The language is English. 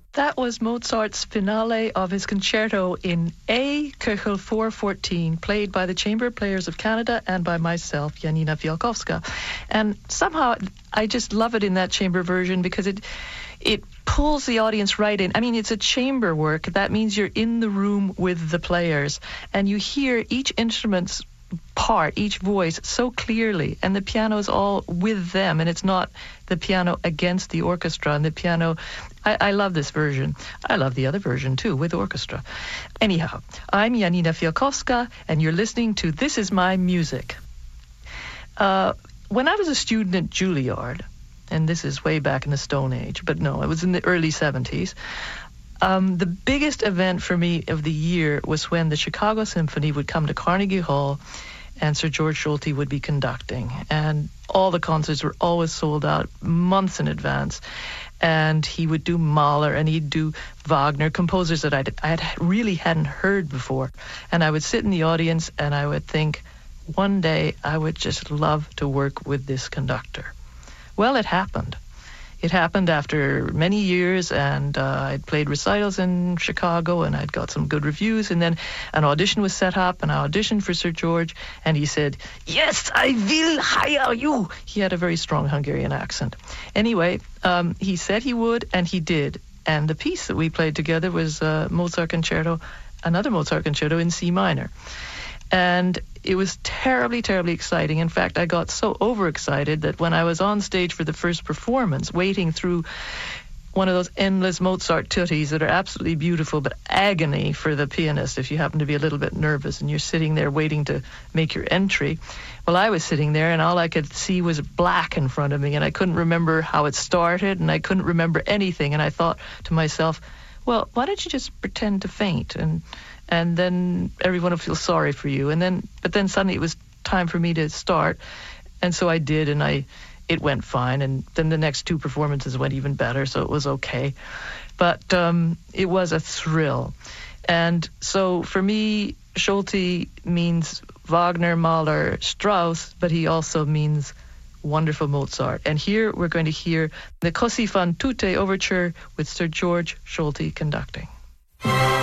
That was Mozart's finale of his concerto in A, Köchel 414, played by the Chamber Players of Canada and by myself, Janina Fialkowska. And somehow I just love it in that chamber version because it pulls the audience right in. I mean, it's a chamber work. That means you're in the room with the players, and you hear each instrument's part, each voice so clearly, and the piano is all with them, and it's not the piano against the orchestra. And the piano, I love this version. I love the other version too, with orchestra. Anyhow, I'm Janina Fialkowska, and you're listening to This Is My Music. When I was a student at Juilliard, and this is way back in the Stone Age, but no, it was in the early 70s, the biggest event for me of the year was when the Chicago Symphony would come to Carnegie Hall and Sir George Solti would be conducting. And all the concerts were always sold out months in advance. And he would do Mahler and he'd do Wagner, composers that I really hadn't heard before. And I would sit in the audience and I would think, one day I would just love to work with this conductor. Well, it happened. It happened after many years, and I'd played recitals in Chicago, and I'd got some good reviews, and then an audition was set up, and I auditioned for Sir George, and he said, "Yes, I will hire you." He had a very strong Hungarian accent. Anyway, he said he would, and he did. And the piece that we played together was another Mozart concerto in C minor. And it was terribly, terribly exciting. In fact, I got so overexcited that when I was on stage for the first performance, waiting through one of those endless Mozart tuttis that are absolutely beautiful, but agony for the pianist if you happen to be a little bit nervous and you're sitting there waiting to make your entry. Well, I was sitting there and all I could see was black in front of me, and I couldn't remember how it started, and I couldn't remember anything. And I thought to myself, well, why don't you just pretend to faint and then everyone will feel sorry for you. But then suddenly it was time for me to start, and so I did, and it went fine. And then the next two performances went even better, so it was okay. But it was a thrill. And so for me, Solti means Wagner, Mahler, Strauss, but he also means wonderful Mozart. And here we're going to hear the Così fan tutte overture with Sir George Solti conducting.